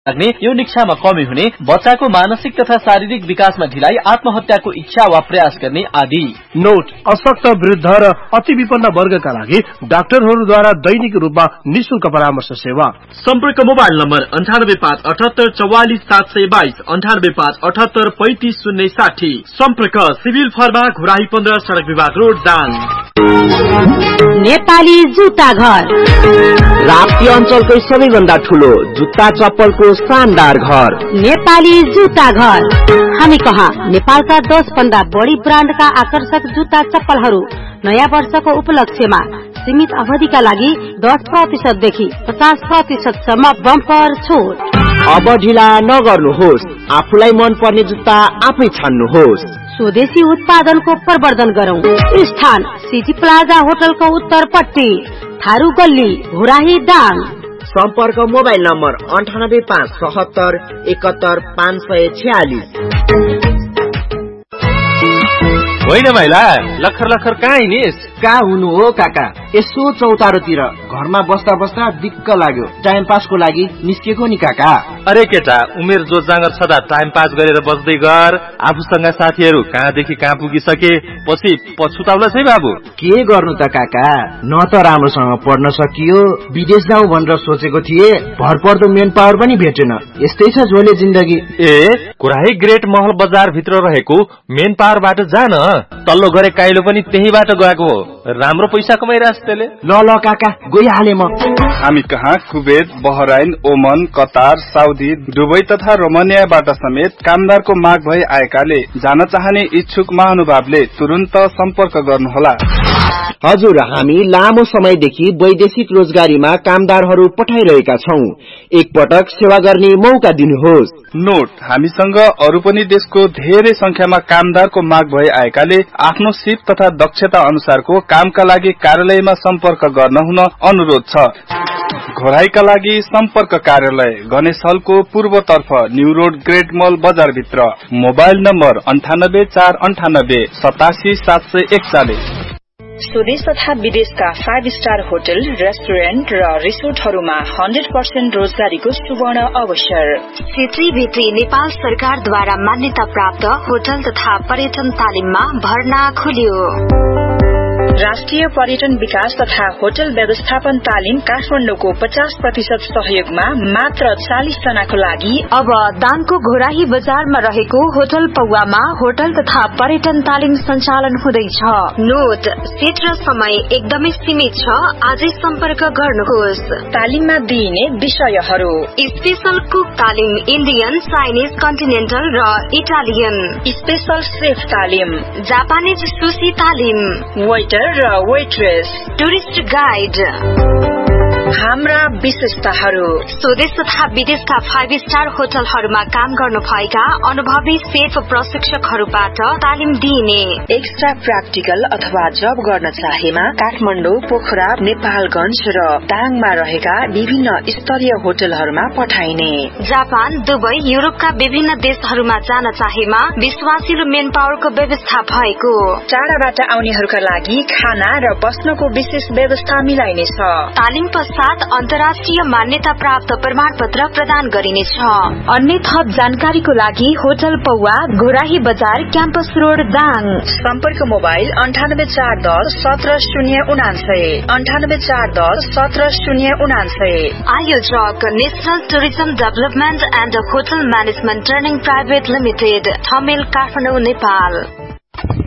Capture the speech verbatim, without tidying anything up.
लाग्ने, यौनिक्षामा कमी हुने, बच्चाको मानसिक तथा शारीरिक विकासमा ढिलाइ, आत्महत्याको इच्छा वा प्रयास गर्ने आदि। नोट, अशक्त, वृद्ध र अति विपन्न वर्गका लागि डाक्टरहरूद्वारा दैनिक रूपमा निशुल्क परामर्श सेवा। सम्पर्क मोबाइल नम्बर अन्ठानब्बे पाँच अठहत्तर चौवालिस सात सय बाइस, अन्ठानब्बे पाँच अठहत्तर पैंतिस शून्य साठी। सम्पर्क सिभिल फर्मा, घुराही पन्ध्र, सड़क विभाग रोड, दाङ। नेपाली जुत्ता घर, राप्ती अञ्चलकै सबैभन्दा ठूलो जुत्ता चप्पलको शानदार घर, नेपाली जुत्ता घर। हामी कहाँ नेपालका दस भन्दा बढी ब्रान्डका आकर्षक जुत्ता चप्पलहरू नयाँ वर्षको उपलक्ष्यमा सीमित अवधिका लागि दस प्रतिशत देखि पचास प्रतिशत सम्म बम्पर छुट। अब ढिला नगर्नुहोस्, आफूलाई मन पर्ने जुत्ता आफै छान्नुहोस्। स्वदेशी उत्पादनको प्रवर्धन गरौं। स्थान सिटी प्लाजा होटलको उत्तरपट्टि, थारू गल्ली, घुराही, दाङ। सम्पर्क मोबाइल नम्बर अन्ठानब्बे पाँच सहत्तर एकहत्तर पाँच सय छ्यालिस। होइन भाइला, लखर लखर कहाँ हिँडिस? कहाँ हुनु हो काका, यसो चौतारोतिर घरमा बस्दा बस्दा दिक्क लाग्यो, टाइम पासको लागि निस्केको नि काका। अरे केटा, उमेर जो जाँगर छदा टाइम पास गरेर बस्दै गर। आफूसँग साथीहरू कहाँदेखि कहाँ पुगिसके, पछि पछुताउला है बाबु। के गर्नु त काका, न त राम्रोसँग पढ्न सकियो, विदेश जाउँ भनेर सोचेको थिए, भरपर्दो मेन पावर पनि भेटेन। यस्तै छ झोले जिन्दगी। ए, घुराही ग्रेट महल बजार भित्र रहेको मेन पावरबाट जान, तल्लो गरे काइलो पनि त्यहीबाट गएको हो। राम्रो पैसा कमाइरहेछ त्यसले। ल ल काका, गइहाले म। हामी कहाँ कुवेत, बहराइन, ओमन, कतार, साउदी, दुबई तथा रोमानियाबाट समेत कामदारको माग भई आएकाले जान चाहने इच्छुक महानुभावले तुरुन्त सम्पर्क गर्नुहोला। हजुर, हामी लामो समयदेखि वैदेशिक रोजगारीमा कामदारहरू पठाइरहेका छौं। एकपटक सेवा गर्ने मौका दिनुहोस्। नोट, हामीसँग अरू पनि देशको धेरै संख्यामा कामदारको माग भई आएकाले आफ्नो सिप तथा दक्षता अनुसारको कामका लागि कार्यालयमा सम्पर्क गर्न हुन अनुरोध छ। घोराईका लागि सम्पर्क कार्यालय गणेश हलको पूर्वतर्फ न्यू रोड ग्रेट मल बजार भित्र। मोबाइल नम्बर अन्ठानब्बे चार अन्ठानब्बे सतासी सात सय एकचालिस। स्वदेश तथा विदेशका फाइभ स्टार होटल, रेस्टुरेन्ट र रिसोर्टहरूमा हन्ड्रेड पर्सेन्ट रोजगारीको सुवर्ण अवसर। क्षेत्रीय भित्री नेपाल सरकारद्वारा मान्यता प्राप्त होटल तथा पर्यटन तालिममा भर्ना खुल्यो। राष्ट्रिय पर्यटन विकास तथा होटल व्यवस्थापन तालिम काठमाडौँको पचास प्रतिशत सहयोगमा मात्र चालिस जनाको लागि अब दाङको घोराही बजारमा रहेको होटल पौवामा होटल तथा पर्यटन तालिम सञ्चालन हुँदैछ। नोट, सीट र समय एकदमै सीमित छ, आजै सम्पर्क गर्नुहोस्। तालिममा दिइने विषयहरू: स्पेशल कुक तालिम, इन्डियन, चाइनिज, कन्टिनेन्टल र इटालियन। स्पेशल सेफ तालिम, जापानिज सुशी तालिम, वेटर र वेट्रेस, टुरिस्ट गाइड। हाम्रा विशेषताहरू: स्वदेश तथा विदेशका फाइभ स्टार होटलहरूमा काम गर्नु भएका अनुभवी सेफ प्रशिक्षकहरूबाट तालिम दिइने। एक्स्ट्रा प्र्याक्टिकल अथवा जब गर्न चाहेमा काठमाडौँ, पोखरा, नेपालगंज र दाङमा रहेका विभिन्न स्तरीय होटलहरूमा पठाइने। जापान, दुबई, युरोपका विभिन्न देशहरूमा जान चाहेमा विश्वासिलो मेन पावरको व्यवस्था भएको। टाढाबाट आउनेहरूका लागि खाना र बस्नको विशेष व्यवस्था मिलाइनेछ। तालिम पश्चात अन्तर्राष्ट्रिय मान्यता प्राप्त प्रमाण पत्र प्रदान गरिनेछ। अन्य थप जानकारीको लागि होटल पौवा, घोराही बजार, क्याम्पस रोड, दाङ। सम्पर्क मोबाइल अन्ठानब्बे चार दस सत्र शून्य उनान्सय, अन्ठानब्बे चार दस सत्र शून्य उनान्सय। आयोजक national tourism development and hotel management training private limited, Thamel, Kathmandu, Nepal.